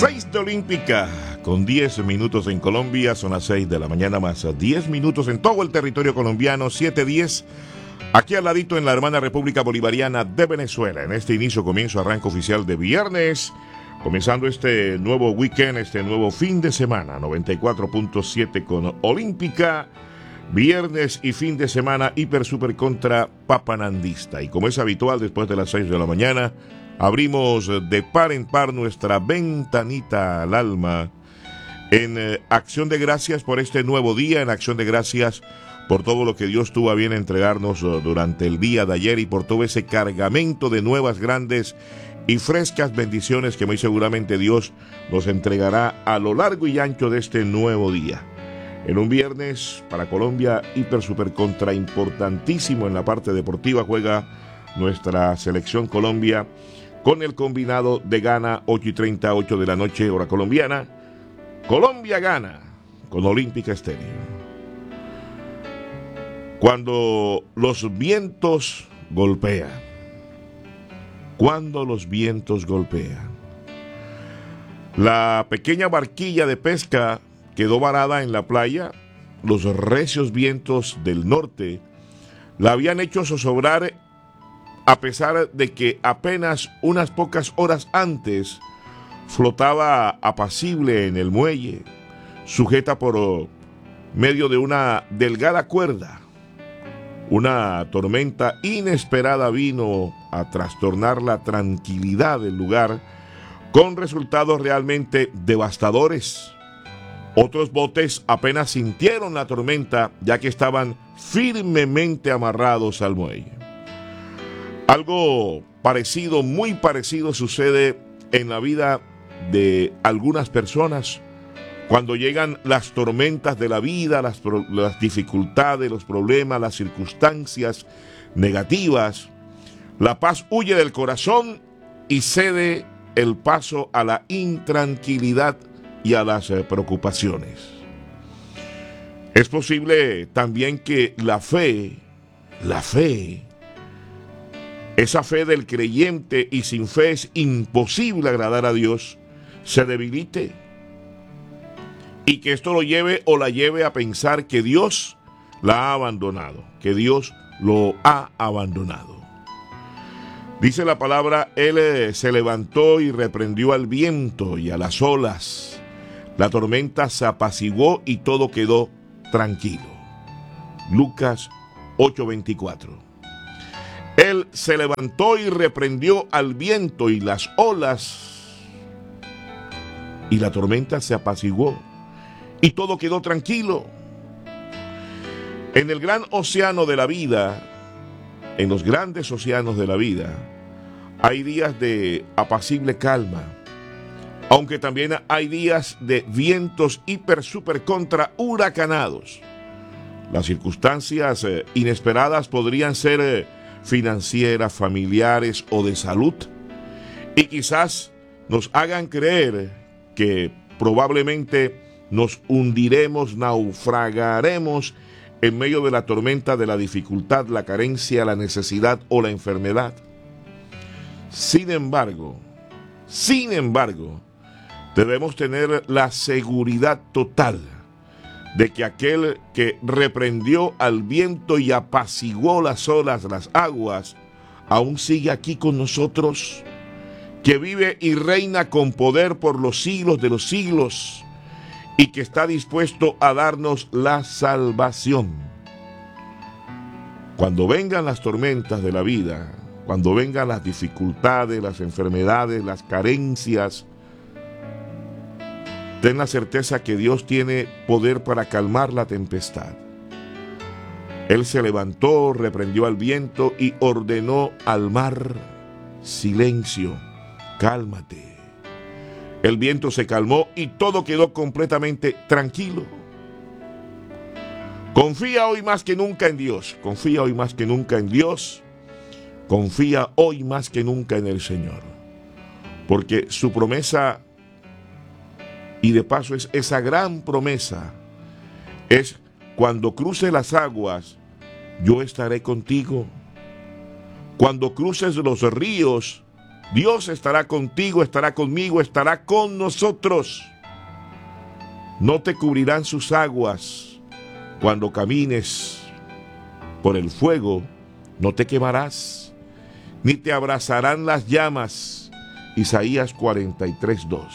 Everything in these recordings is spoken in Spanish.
6 de Olímpica, con 10 minutos en Colombia, son las 6 de la mañana más 10 minutos en todo el territorio colombiano, 7:10, aquí al ladito en la hermana República Bolivariana de Venezuela. En este comienzo, arranque oficial de viernes, comenzando este nuevo weekend, este nuevo fin de semana, 94.7 con Olímpica, viernes y fin de semana, hiper super contra Papanandista. Y como es habitual, después de las 6 de la mañana, abrimos de par en par nuestra ventanita al alma en acción de gracias por este nuevo día, en acción de gracias por todo lo que Dios tuvo a bien entregarnos durante el día de ayer y por todo ese cargamento de nuevas, grandes y frescas bendiciones que muy seguramente Dios nos entregará a lo largo y ancho de este nuevo día. En un viernes para Colombia, hiper super contra importantísimo en la parte deportiva, juega nuestra selección Colombia con el combinado de Ghana, 8:30, 8 de la noche, hora colombiana. Colombia gana con Olímpica Estéreo. Cuando los vientos golpean, la pequeña barquilla de pesca quedó varada en la playa. Los recios vientos del norte la habían hecho zozobrar, a pesar de que apenas unas pocas horas antes flotaba apacible en el muelle, sujeta por medio de una delgada cuerda. Una tormenta inesperada vino a trastornar la tranquilidad del lugar, con resultados realmente devastadores. Otros botes apenas sintieron la tormenta, ya que estaban firmemente amarrados al muelle. Algo parecido, muy parecido, sucede en la vida de algunas personas cuando llegan las tormentas de la vida, las dificultades, los problemas, las circunstancias negativas. La paz huye del corazón y cede el paso a la intranquilidad y a las preocupaciones. Es posible también que la fe, esa fe del creyente, y sin fe es imposible agradar a Dios, se debilite, y que esto lo lleve o la lleve a pensar que Dios la ha abandonado, que Dios lo ha abandonado. Dice la palabra, Él se levantó y reprendió al viento y a las olas. La tormenta se apaciguó y todo quedó tranquilo. Lucas 8:24. Él se levantó y reprendió al viento y las olas, y la tormenta se apaciguó y todo quedó tranquilo. En el gran océano de la vida, en los grandes océanos de la vida, hay días de apacible calma, aunque también hay días de vientos hiper super contra huracanados. Las circunstancias inesperadas podrían ser financieras, familiares o de salud, y quizás nos hagan creer que probablemente nos hundiremos, naufragaremos en medio de la tormenta de la dificultad, la carencia, la necesidad o la enfermedad. Sin embargo, debemos tener la seguridad total de que aquel que reprendió al viento y apaciguó las olas, las aguas, aún sigue aquí con nosotros, que vive y reina con poder por los siglos de los siglos y que está dispuesto a darnos la salvación. Cuando vengan las tormentas de la vida, cuando vengan las dificultades, las enfermedades, las carencias, ten la certeza que Dios tiene poder para calmar la tempestad. Él se levantó, reprendió al viento y ordenó al mar: silencio, cálmate. El viento se calmó y todo quedó completamente tranquilo. Confía hoy más que nunca en Dios. Confía hoy más que nunca en Dios. Confía hoy más que nunca en el Señor. Porque su promesa, y de paso es esa gran promesa, es: cuando cruces las aguas, yo estaré contigo. Cuando cruces los ríos, Dios estará contigo, estará conmigo, estará con nosotros. No te cubrirán sus aguas. Cuando camines por el fuego, no te quemarás, ni te abrazarán las llamas. Isaías 43:2.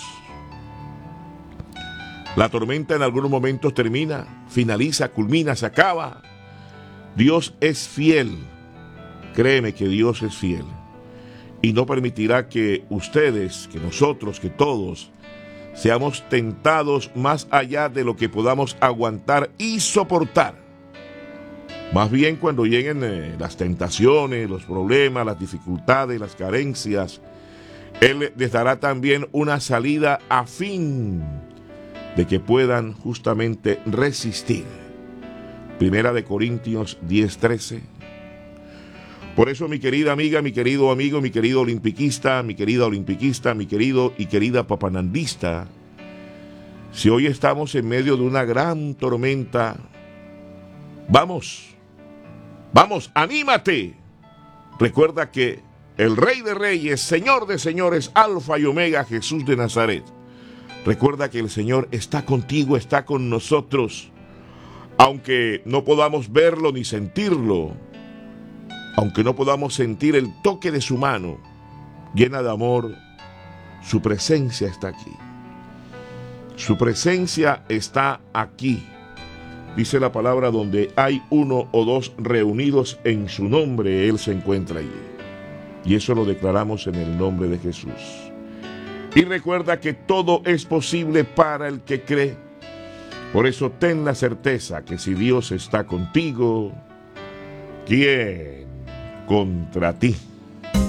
La tormenta en algunos momentos termina, finaliza, culmina, se acaba. Dios es fiel. Créeme que Dios es fiel. Y no permitirá que ustedes, que nosotros, que todos, seamos tentados más allá de lo que podamos aguantar y soportar. Más bien cuando lleguen las tentaciones, los problemas, las dificultades, las carencias, Él les dará también una salida a fin de que puedan justamente resistir. Primera de Corintios 10:13. Por eso, mi querida amiga, mi querido amigo, mi querido olimpiquista, mi querida olimpiquista, mi querido y querida papanandista, si hoy estamos en medio de una gran tormenta, vamos, anímate. Recuerda que el Rey de Reyes, Señor de Señores, Alfa y Omega, Jesús de Nazaret. Recuerda que el Señor está contigo, está con nosotros, aunque no podamos verlo ni sentirlo. Aunque no podamos sentir el toque de su mano llena de amor, su presencia está aquí. Su presencia está aquí. Dice la palabra, donde hay uno o dos reunidos en su nombre, Él se encuentra allí. Y eso lo declaramos en el nombre de Jesús. Y recuerda que todo es posible para el que cree. Por eso ten la certeza que si Dios está contigo, ¿quién contra ti?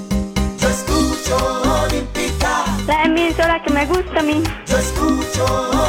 Yo escucho Olímpica, la emisora que me gusta a mí. yo escucho